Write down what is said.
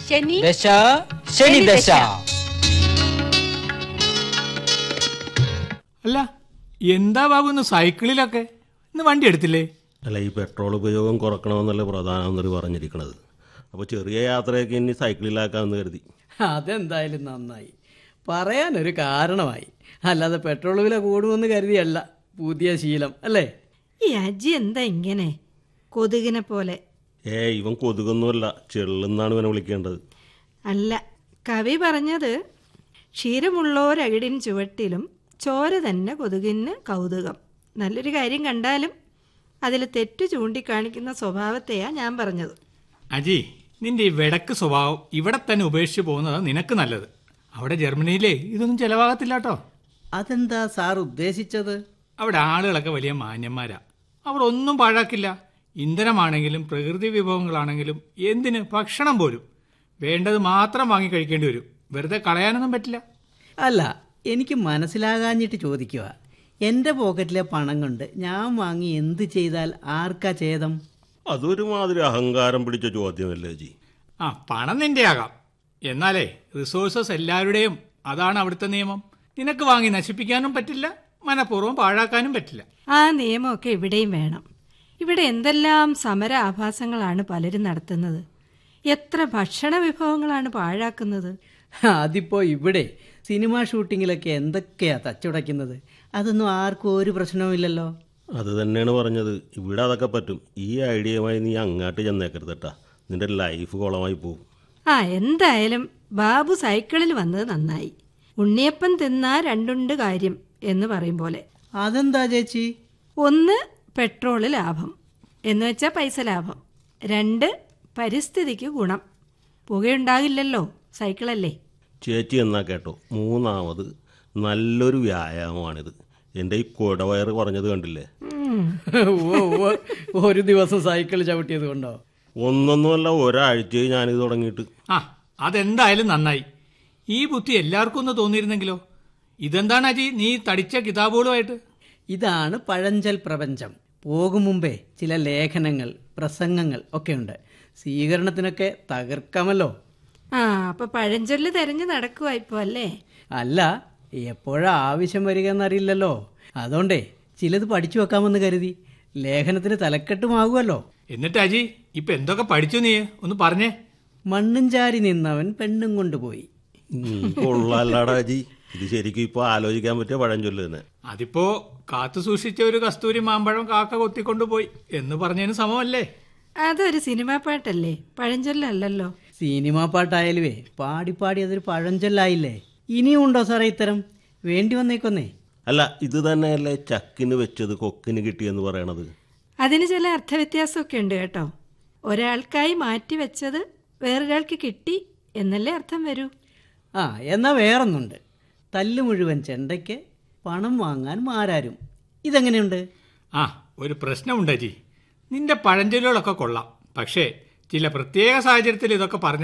ശനി ദശ ശനി ദശ. അല്ല എന്താ ബാബു ഇന്ന് സൈക്കിളിലൊക്കെ ഇന്ന് വണ്ടി എടുത്തില്ലേ? അല്ല, ഈ പെട്രോൾ ഉപയോഗം കുറക്കണമെന്നല്ലേ പ്രധാനമന്ത്രി പറഞ്ഞിരിക്കണത്. അപ്പോൾ ചെറിയ യാത്രയൊക്കെ ഇനി സൈക്കിളിലാക്കാമെന്ന് കരുതി. അതെന്തായാലും നന്നായി, പറയാനൊരു കാരണമായി. അല്ലാതെ പെട്രോൾ വില കൂടുമെന്ന് കരുതിയല്ല പുതിയ ശീലം അല്ലേ? ഈ അജി എന്താ ഇങ്ങനെ കൊതുകിനെ പോലെ? ഇവൻ കൊതുകൊന്നുമല്ല, ചെള്ളുന്നാണ് ഇവനെ വിളിക്കേണ്ടത്. അല്ല, കവി പറഞ്ഞത് ക്ഷീരമുള്ളോരകിടിൻ ചുവട്ടിലും ചോര തന്നെ കൊതുകിന് കൗതുകം. നല്ലൊരു കാര്യം കണ്ടാലും അതിൽ തെറ്റ് ചൂണ്ടിക്കാണിക്കുന്ന സ്വഭാവത്തെയാ ഞാൻ പറഞ്ഞത്. അജി, നിന്റെ ഈ വെടക്ക് സ്വഭാവം ഇവിടെ തന്നെ ഉപേക്ഷിച്ച് പോകുന്നതാണ് നിനക്ക് നല്ലത്. അവിടെ ജർമ്മനിയിലേ ഇതൊന്നും ചെലവാകത്തില്ല കേട്ടോ. അതെന്താ സാർ ഉദ്ദേശിച്ചത്? അവിടെ ആളുകളൊക്കെ വലിയ മാന്യന്മാരാ. അവർ ഒന്നും പാഴാക്കില്ല. ഇന്ധനമാണെങ്കിലും പ്രകൃതി വിഭവങ്ങളാണെങ്കിലും എന്തിന് ഭക്ഷണം പോലും വേണ്ടത് മാത്രം വാങ്ങി കഴിക്കേണ്ടി വരും. വെറുതെ കളയാനൊന്നും പറ്റില്ല. അല്ല, എനിക്ക് മനസ്സിലാകാഞ്ഞിട്ട് ചോദിക്കുക. എൻ്റെ പോക്കറ്റിലെ പണം കൊണ്ട് ഞാൻ വാങ്ങി എന്ത് ചെയ്താൽ ആർക്കാ ഛേദം? അതൊരു മാതിരി അഹങ്കാരം പിടിച്ച ചോദ്യമല്ലേ ജി? പണം നിന്റെ ആകാം, എന്നാലേ റിസോഴ്സസ് എല്ലാവരുടെയും. അതാണ് അവിടുത്തെ നിയമം. നിനക്ക് വാങ്ങി നശിപ്പിക്കാനും പറ്റില്ല, മനഃപൂർവ്വം പാഴാക്കാനും പറ്റില്ല. ആ നിയമമൊക്കെ ഇവിടെയും വേണം. ഇവിടെ എന്തെല്ലാം സമര ആഭാസങ്ങളാണ് പലരും നടത്തുന്നത്. എത്ര ഭക്ഷണ വിഭവങ്ങളാണ് പാഴാക്കുന്നത്. അതിപ്പോൾ ഇവിടെ സിനിമ ഷൂട്ടിങ്ങിലൊക്കെ എന്തൊക്കെയാ തച്ചുടയ്ക്കുന്നത്. അതൊന്നും ആർക്കും ഒരു പ്രശ്നവുമില്ലല്ലോ. അത് തന്നെയാണ് പറഞ്ഞത്. ഇവിടെ അതൊക്കെ പറ്റും. ഈ ഐഡിയയുമായി നീ അങ്ങാട്ട് ചെന്നേക്കരുതട്ടാ, നിന്റെ ലൈഫ് കുളമായി പോകും. എന്തായാലും ബാബു സൈക്കിളിൽ വന്നത് നന്നായി. ഉണ്ണിയപ്പം തിന്നാ രണ്ടുണ്ട് കാര്യം എന്ന് പറയും പോലെ. അതെന്താ ചേച്ചി? ഒന്ന്, പെട്രോള് ലാഭം എന്ന് വെച്ചാൽ പൈസ ലാഭം. 2, പരിസ്ഥിതിക്ക് ഗുണം. പുകയുണ്ടാകില്ലല്ലോ, സൈക്കിളല്ലേ. ചേച്ചി എന്നാ കേട്ടോ, 3, നല്ലൊരു വ്യായാമമാണിത്. എൻ്റെ ഈ കുടവയറ് കുറഞ്ഞത് കണ്ടില്ലേ? ഒരു ദിവസം സൈക്കിൾ ചവിട്ടിയത് കൊണ്ടോ? ഒന്നൊന്നുമല്ല, ഒരാഴ്ചയായി ഞാനിത് തുടങ്ങിയിട്ട്. അതെന്തായാലും നന്നായി. ഈ ബുദ്ധി എല്ലാവർക്കും ഒന്ന് തോന്നിയിരുന്നെങ്കിലോ. ഇതെന്താണ് അജി നീ തടിച്ച കിതാബുകളുമായിട്ട്? ഇതാണ് പഴഞ്ചൽ പ്രപഞ്ചം. പോകും മുമ്പേ ചില ലേഖനങ്ങൾ, പ്രസംഗങ്ങൾ ഒക്കെ ഉണ്ട്. സ്വീകരണത്തിനൊക്കെ തകർക്കാമല്ലോ. അപ്പൊ പഴഞ്ചൊല്ല് തെരഞ്ഞു നടക്കുവാ ഇപ്പൊ അല്ലേ? അല്ല, എപ്പോഴാ ആവശ്യം വരിക എന്നറിയില്ലല്ലോ. അതുകൊണ്ടേ ചിലത് പഠിച്ചു വെക്കാമെന്ന് കരുതി. ലേഖനത്തിന് തലക്കെട്ടുമാകുമല്ലോ. എന്നിട്ട് അജി ഇപ്പൊ എന്തൊക്കെ പഠിച്ചു നീ ഒന്ന് പറഞ്ഞേ. മണ്ണും ചാരി നിന്നവൻ പെണ്ണും കൊണ്ടുപോയി. കൊള്ളാല്ലാടാ ജി, ഇത് ശരിക്കും ഇപ്പൊ ആലോചിക്കാൻ പറ്റിയ പഴഞ്ചൊല്ല് തന്നെ. അതിപ്പോ കാത്തു സൂക്ഷിച്ച ഒരു കസ്തൂരി മാമ്പഴം കാക്ക കൊത്തിക്കൊണ്ടുപോയി എന്ന് പറഞ്ഞതിന് സമമല്ലേ? അതൊരു സിനിമാ പാട്ടല്ലേ, പഴഞ്ചൊല്ലല്ലോ. സിനിമാ പാട്ടായാലുവേ പാടി അതൊരു പഴഞ്ചൊല്ലായില്ലേ. ഇനിയും ഉണ്ടോ സാറേ ഇത്തരം? വേണ്ടി വന്നേക്കൊന്നേ. അല്ല, ഇത് തന്നെയല്ലേ ചക്കിന് വെച്ചത് കൊക്കിന് കിട്ടിയെന്ന് പറയണത്? അതിന് ചില അർത്ഥവ്യത്യാസമൊക്കെ ഉണ്ട് കേട്ടോ. ഒരാൾക്കായി മാറ്റി വെച്ചത് വേറൊരാൾക്ക് കിട്ടി എന്നല്ലേ അർത്ഥം വരൂ. എന്നാ വേറൊന്നുണ്ട്. തല്ല് മുഴുവൻ ചെണ്ടയ്ക്ക്, പണം വാങ്ങാൻ മാരാരും. ഇതെങ്ങനെയുണ്ട്? ഒരു പ്രശ്നമുണ്ട് അജി. നിന്റെ പഴഞ്ചൊല്ലുകളൊക്കെ കൊള്ളാം, പക്ഷേ ചില പ്രത്യേക സാഹചര്യത്തിൽ ഇതൊക്കെ പറഞ്ഞ